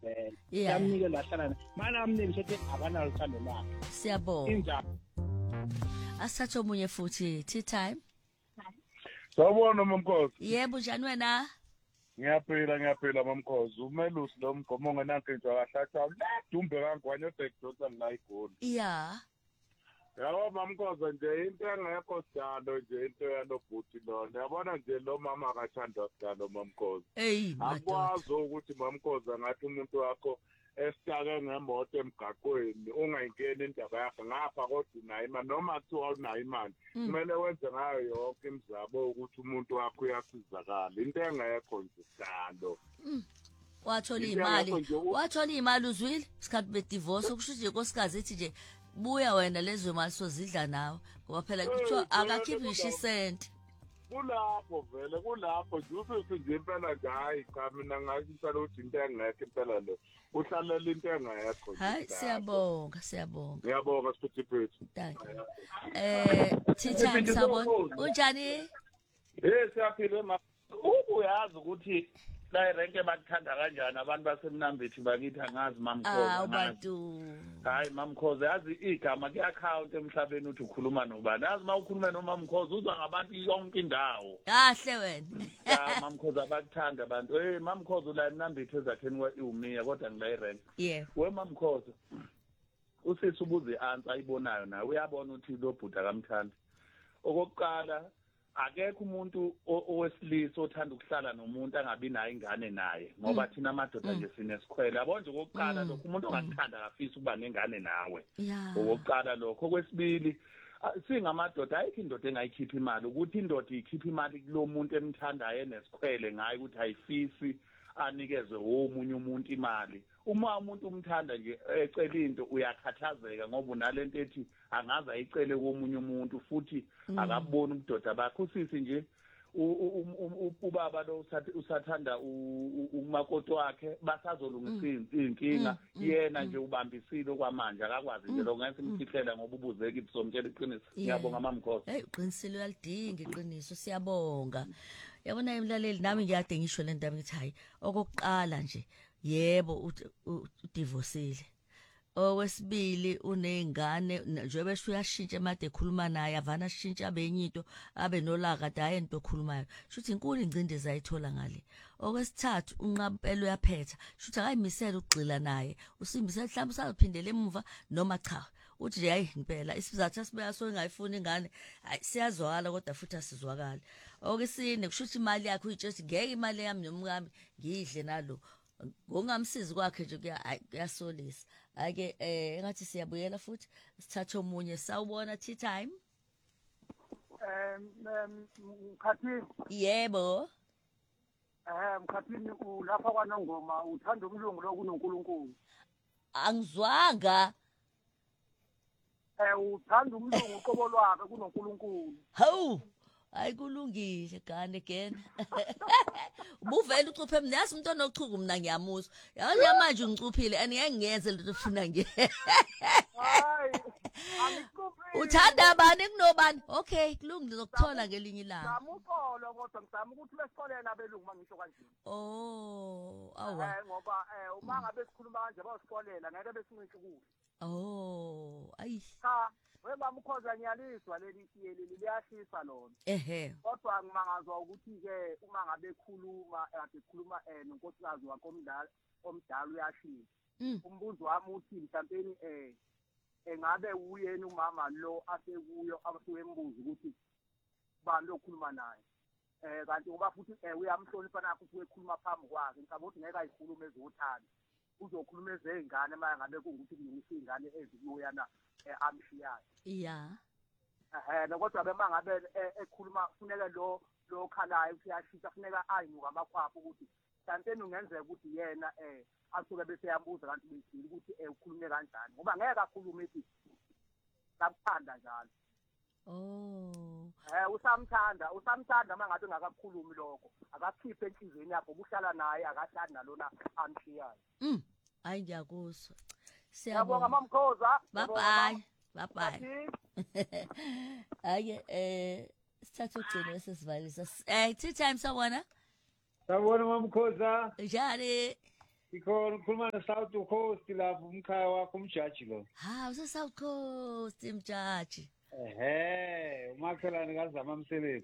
vele Yeah. samnike lahlana mana amnike sothi akanalo uthando lakhe Siyabonga. injalo Asathathe omunye futhi tea time. Sawubona Mamkhosi. Yebo njani wena? Ngiyaphila Mamkhosi. Umelusi lo mgomo ongenanto kahlatsha. Dumbe kangwane odekdota ngayigoli. Yeah. Yabo Mamkhosi nje into engekho sidalo nje into yanobhuti lona. Yabona nje lo mama akathanda sidalo Mamkhosi. Hey, akwazi ukuthi Mamkhosi ngathi umuntu wakho esitake ngemoto emgaqweni ungayingeni indaba yakhe ngapha kodwa unayo imali noma kuthiwa unayo imali kumele wenze ngayo yonke imizamo ukuthi umuntu wakho uyasizakala into engekho nje sidalo wathola imali uzwile isikhathi bedivorce kusho nje nkosikazi ethi nje buya wena lezo mali sozidla nawe ngoba phela kuthiwa akakhiphi ngisho isenti kulapho vele kulapho nje usithi nje impela nje hayi cha mina ngathi impela ukuthi into engekho impela lo uhlalela into engekho hayi siyabonga ngiyabonga sifuthi phethu Tita sabona unjani siyaphila ma uyazi ukuthi la renke bakuthanda kanjani abantu basemnambithi bakithi angazi Mamkhoza abantu hayi Mamkhoza yazi igama ku-account emhlabeni uthi ukhuluma nobani yazi uma ukhuluma noMamkhoza uzwa ngabantu yonke indawo kahle wena Mamkhoza bakuthanda abantu Mamkhoza ula emnambithi ezakheni iwumiya kodwa ngila irenke we Mamkhoza usisi ubuze answer ayibonayo nawe uyabona ukuthi lo bhuti akamthandi okokuqala akekho umuntu owesilisa othanda ukuhlala nomuntu angabi nayo ingane naye ngoba thina amadoda nje sinesikhwele yabo nje okokuqala lokho umuntu ongathanda akafisa ukuba nengane nawe okokuqala lokho okwesibili singamadoda ayikho indoda engayikhipha imali ukuthi indoda ikhipha imali kulo muntu emthandayo enesikhwele ngaye ukuthi ayifisi anikezwe omunye umuntu imali uma umuntu umthanda nje ecela into uyakhathazeka ngoba unalento ethi angaze ayicele komunye umuntu futhi akaboni ubudoda bakho usisi nje ubaba lo usathanda umakoti wakhe basazolungisa inkinga yena nje ubambisile kwamanje akakwazi nje lo ngeke simfihlela ngoba ubuzeke ibizomtshela iqiniso ngiyabonga Mamkhoza iqinisile uyalidinga iqiniso siyabonga yabona imlaleli nami ngiyade ngisho le ndaba ngithi hayi okokuqala nje yebo udivorceile okwesibili unengane njengoba uyashintsha made ekhuluma naye avana shintsha abenye into abe nolaka daye into okhulumayo shuthi inkulu ingcindezi ayithola ngale okwesithathu unqampelo uyaphetha shuthi akayimisela ukugxila naye usimbisela mhlawumbe usazophindela emuva noma cha uthi nje hayi impela isizathu asibeka so engayifuni ingane hayi siyazwakala kodwa futhi asizwakala okwesine kushuthi imali yakhe uyitshela ngeke imali yami nomkami ngidle nalo ngongamsizi kwakhe nje kuyasolisa ake engathi siyabuyela futhi sithathe omunye sawubona tea time mkhathini yebo mkhathini ulapha kwaNongoma uthanda umlungu lo kunoNkulunkulu angizwanga uthanda umlungu uqobo lwakhe kunoNkulunkulu hawu ayikulungile gane again ubuvela ucuphe mina yasi umuntu onochuku mina ngiyamuzwa yazi manje ungicuphile angeke ngiyenze lento ufuna nje hayi angikuphile uthanda abani kunobani okay kulungile ngizokuthola ngelinye ilanga ngamukolo kodwa ngizama ukuthi besikolela abelungu mangisho kanje awa ngoba uma ngabe sikhuluma kanje bayosikolela ngeke besincishe kuhle ayi cha Mamkhoza ngiyalizwa leli liyashisa lona kodwa ngimangazwa ukuthi ke uma ngabe ekhuluma ekhuluma nonkosikazi wakhe omdala uyashisa umbuzo wami uthi mhlawumbe engabe uyena umama lo asekuyo abasuke embuza ukuthi bani lokhuluma naye kanti ngoba futhi uyamhlonipha nakho usuke ekhuluma phambi kwakhe ngicabanga ukuthi ngeke ayikhulume ezothanda uzokhuluma ezengane manje ngabe kungukuthi kulungisa ingane ezikuyana amshiyayo kodwa bema ngabe ekhuluma funeka lo khalayo uyashisa funeka ayinuka amakhwapha ukuthi mhlawumbe ungenzeka ukuthi yena asuke bese yambuza kanti bezile ukuthi ukhulume kanjani ngoba ngeke akhulume ethi sakuthanda njalo usamthanda mangabe ngakakhulumi lokho akakhiphe enhlizweni yakhe ubuhlala naye akahlali nalona amshiyayo hayi ngiyakuzwa siyabonga Mamkhoza bye ake sithathe ugcino sesivalisa tea time sawona Mamkhoza njani Ngikhuluma ne-South Coast lapho umkhaya wakho umjaji lo. Use-South Coast mjaji. Umakhelwane kazama Mseleku.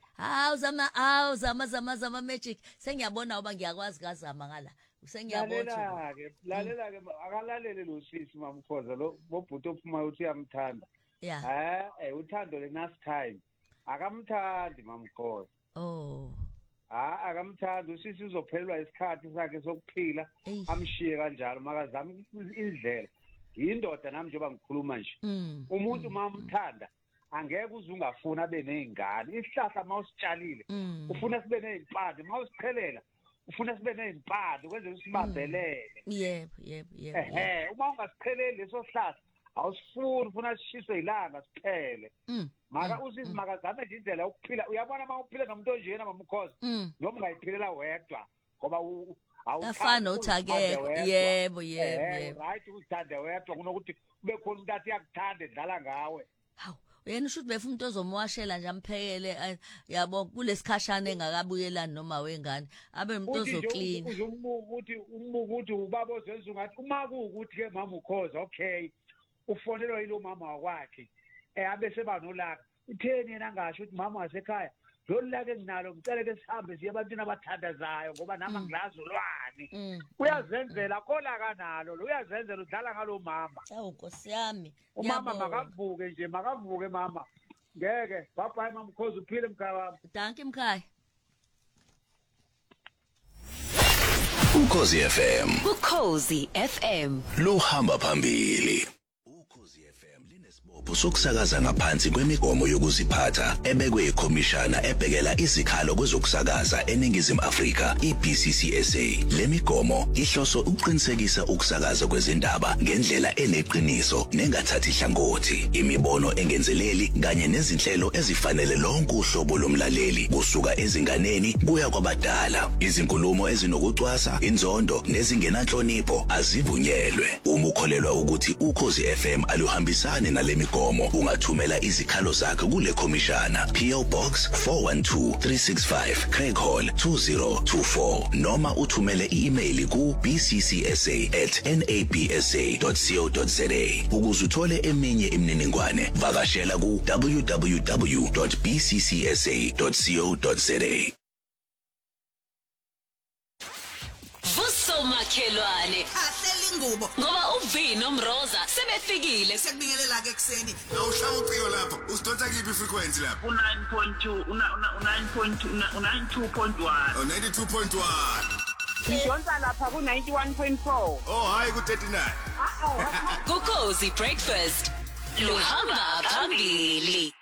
Zama magic. Sengiyabona uba ngiyakwazi kazama ngala. Lalela-ke akalalele lo sisi Mamkhoza lo bobhuti ophuma uthi uyamthanda. Uthando le-last time. Akamthandi Mamkhoza. Akamthandi usisi uzophelelwa isikhathi sakhe sokuphila amshiye kanjalo makazama indlela. Yindoda nami njengoba ngikhuluma nje. Umuntu mamthanda angeke uze ungafuna abe nezingane. Isihlahla mawusitshalile ufuna sibe nezimpande, mawusichelela ufuna sibe nezimpande kwenze usibambelele. Yebo. Uma ungasicheleli leso sihlahla awusifuni ufuna sishiswe ilanga siphele. Maka usisi makazame nje indlela yokuphila. Uyabona mawuphile nomuntu onjena Mamkhoza noma ungayiphilela wedwa ngoba afana uthake. Yebo. Right uthande wedwa kunokuthi kube khona umuntu athi yakuthanda edlala ngawe. Yena usho ukuthi befuna umuntu ozomwashela nje amphekele yabo kulesikhashana engakabuyelani noma wengane abe umuntu ozoklina. Ukuthi ubaba ozenza ngathi uma kuukuthi ke mama ukhoza okay ufonelwa yilo mama wakwakhe abe sebanolaka utheni yena ngasho ukuthi mama wasekhaya lolu lake nginalo ngicela ke sihambe siye ebantwini abathandazayo ngoba nama ngilazi ulwani. Uyazenzela khola kanalo lo uyazenzela udlala ngalo mama. Nkosi yami umama makavuke nje makavuke mama ngeke bye Mamkhoza uphile mkhaya wami. Danke mkhaya. Ukhozi FM. Ukhozi FM Luhamba phambili. Ukhozi FM linesibopho sokusakaza ngaphansi kwemigomo yokuziphatha ebekwe ikhomishana ebhekela izikhalo kwezokusakaza eNingizimu Afrika iBCCSA. Le migomo ihloso ukuqinisekisa ukusakaza kwezindaba ngendlela eneqiniso nengathathi hlangothi, imibono engenzeleli kanye nezinhlelo ezifanele lonke uhlobo lomlaleli kusuka ezinganeni kuya kwabadala. Izinkulumo ezinokucwasa, inzondo nezingenanhlonipho azivunyelwe. Uma ukholelwa ukuthi Ukhozi FM aluhambisani nale migomo ungathumela izikhalo zakho kule khomishana PO Box 412365 Craig Hall 2024 noma uthumele i-email ku bccsa@nabsa.co.za. Ukuze uthole eminye imininingwane vakashela ku www.bccsa.co.za. Vusomakhelwane ahleli ngubo ngoba uVino Mroza sebefikile. Sekubingelela ke ekseni awuhlanga uciko lapho usidonsa kiphi frequency lapho u9.2 u92.1 92.1 Ngidonsa lapha ku91.4 hayi ku39 Ukhozi breakfast luhamba phambili.